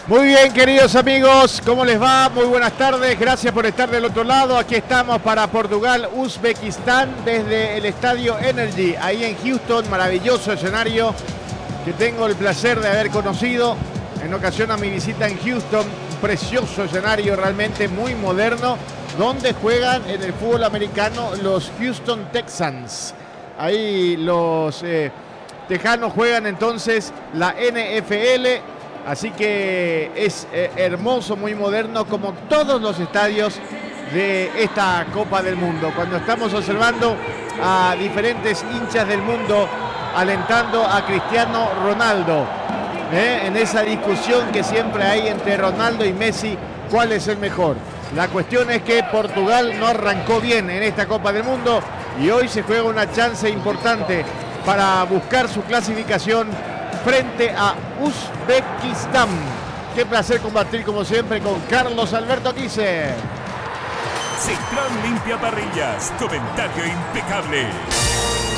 Muy bien, queridos amigos, ¿cómo les va? Muy buenas tardes, gracias por estar del otro lado. Aquí estamos para Portugal, Uzbekistán, desde el Estadio Energy, ahí en Houston, maravilloso escenario que tengo el placer de haber conocido en ocasión a mi visita en Houston. Un precioso escenario, realmente muy moderno, donde juegan en el fútbol americano los Houston Texans. Ahí los tejanos juegan entonces la NFL. Así que es hermoso, muy moderno, como todos los estadios de esta Copa del Mundo. Cuando estamos observando a diferentes hinchas del mundo alentando a Cristiano Ronaldo, en esa discusión que siempre hay entre Ronaldo y Messi, ¿cuál es el mejor? La cuestión es que Portugal no arrancó bien en esta Copa del Mundo y hoy se juega una chance importante para buscar su clasificación frente a Uzbekistán. Qué placer compartir como siempre con Carlos Alberto Quise. Central Limpia Parrillas, comentario impecable.